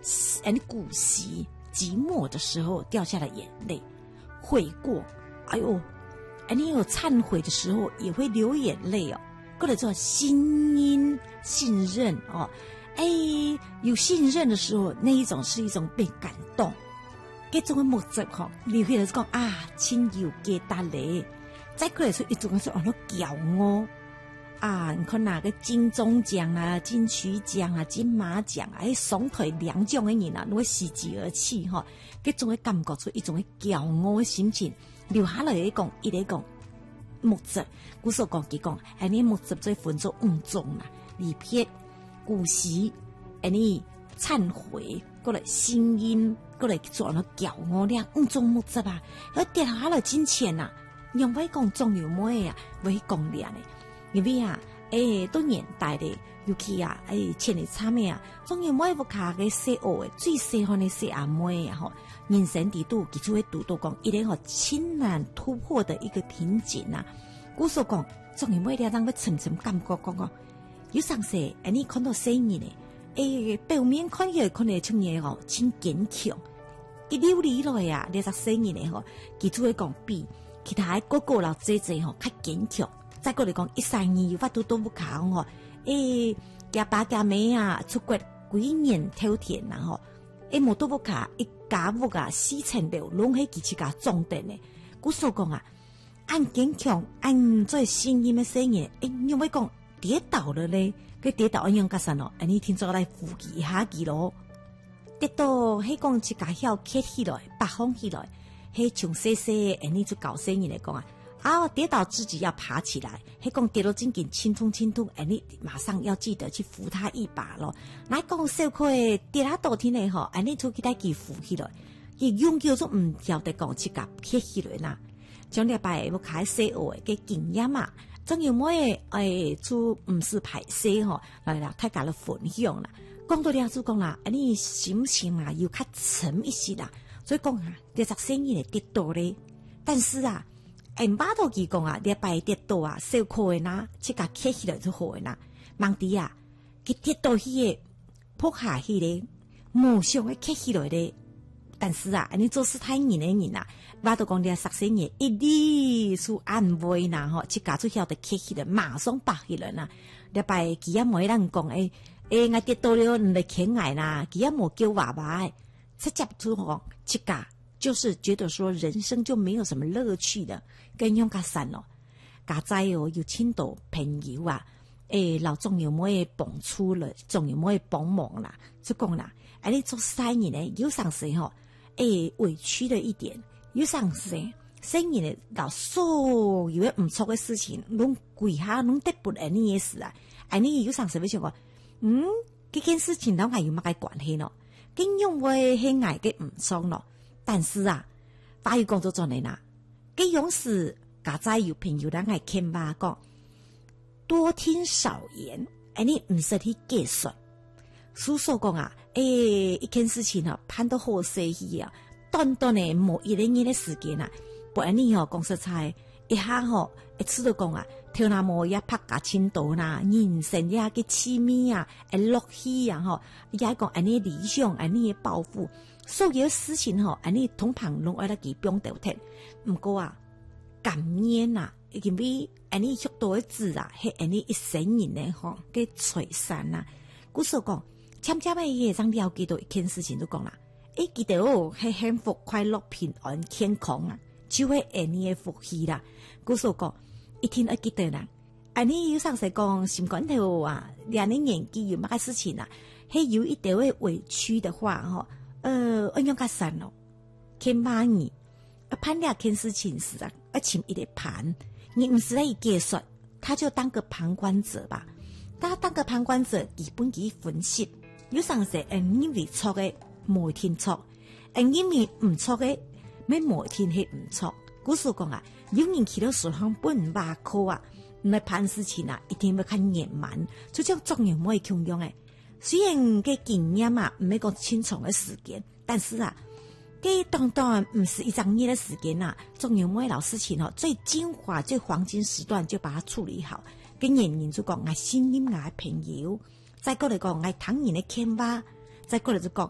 古稀寂寞的时候掉下了眼泪，悔过，哎呦，你有忏悔的时候也会流眼泪哦。过来做信任哦，有信任的时候，那一种是一种被感动。这种的目的吼，你会讲啊，亲友给大嘞。再过来说一种是骄傲啊，你看哪个金钟奖啊、金曲奖啊、金马奖啊，双腿两奖的人啊，都会喜极而泣哈。这种的感觉出一种的骄傲的心情，留下来一讲，一直讲目的。古所讲佢讲，你目的再分做5种啦，离别、古稀，你忏悔。过来声音，过来做那骄傲俩5种目的吧，而跌下来金钱呐，用来讲重要咩啊，为讲俩呢？因为啊，都年代的，尤其啊，前的差咩啊，重要咩不卡嘅细学的最细汉的细阿妹啊，吼，人生地度，其实会读到讲，一定好艰难突破的一个瓶颈呐。古所讲，重要咩俩当个层层感觉讲，有上世，你看到生意呢？表面看起来可能像嘢吼，真坚强。佢流利落啊，你只生意呢吼，其实会讲比其他个个老姐姐吼较坚强。再过来讲，一三年有法度都不考吼，家爸家妹啊，出国几年挑剔啦吼，无都不考，一家屋啊4层楼，拢喺其他重点呢。古所讲啊，按坚强，按做新音的生意，因为讲跌倒了咧。佢跌倒一样干啥咯？你听做来扶起一下佢咯。跌倒，迄讲一家晓起起来，北方起来，迄穷细细，你就搞生意来讲啊，跌倒自己要爬起来。迄讲跌到真紧，轻痛，你马上要记得去扶他一把咯。来讲小可跌下倒天嚟吼，你出去带佢扶起来，佢永久都唔晓得讲一家起起来啦。将礼拜要开小学嘅经验嘛。仲有咩出唔是排泄吼，来啦，大家的分享啦。讲到了就讲啦，你心情啊又较沉一些啦。所以讲啊，这只生意跌倒咧，但是啊，巴头佢讲啊，礼拜跌倒啊，小可的呐，即个起起来就好的呐。忙啲啊，佢跌倒去个，扑下去咧，无想嘅起起来咧。但是啊，你做事太严的人啊，我都讲你实生意一定是安慰啦吼，即家就晓得起起来，马上拔起来啦。礼拜佢也冇人讲我跌倒了，你来牵我啦，佢也冇叫爸爸，直接就讲即家就是觉得说人生就没有什么乐趣的，跟用家散咯。家仔有青岛朋友啊，老总有冇帮出了，总有冇帮忙啦，就讲啦，你做生意呢，有上时吼。委屈了一点，有上生意的搞所有的唔错的事情，拢跪下拢得不你也是啊！你有上时要想讲，这件事情同我有乜嘅关系咯？跟因为系挨嘅唔错咯，但是啊，法语讲做做嚟啦，这种事家仔有朋友人系劝爸讲，多听少言，你唔使去计算。叔叔讲啊，一件事情啊，判到好细去啊，短短的某一两年的时间啊，不然你讲实在一下一次都讲啊，跳那么也拍架青岛啦，人生也嘅凄迷啊，落去啊也讲你理想，你嘅抱负，所有事情你通常拢爱来给表掉听，唔过啊，感恩啊，因为你学到的字啊，系你一生人呢嘅财产啊，古所讲。渐渐的也让了解到一件事情就讲啦，记得系幸福、快乐、平安、健康啊，就会你的福气啦。故所讲，一天记得啦，你有上时讲心肝头啊，两年年纪有乜嘅事情啊，系有一点会委屈的话按样较散咯，欠骂你，判两件事情是啊，请一点盘，你唔是来结束，他就当个旁观者吧，他当个旁观者，基本佢分析。有上时因为错嘅冇天错，因为唔错嘅咩冇天系唔错。古所讲啊，有人去到时候本把口啊，唔系办事情啊，一定要看眼慢，就将重要冇强用诶。虽然嘅经验啊，唔系个清长嘅时间，但是啊，嘅当然唔是一张页的时间啊，重要冇老事情最精华、最黄金时段就把它处理好。跟人就讲，我心音我朋友。再过来讲，我唐人的牵巴；再过来就讲，